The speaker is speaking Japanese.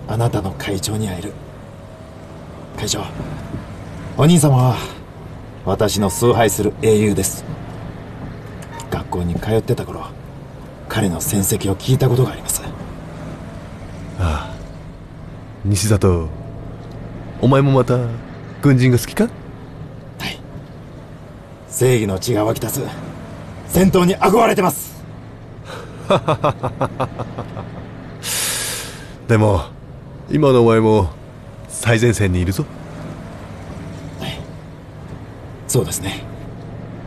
あなたの会長に会える。会長、お兄様は私の崇拝する英雄です。学校に通ってた頃、彼の戦績を聞いたことがあります。 ああ、西里、お前もまた軍人が好きか？ はい。正義の血が湧き立つ戦闘に憧れてます。 でも今のお前も最前線にいるぞ。 はい、そうですね。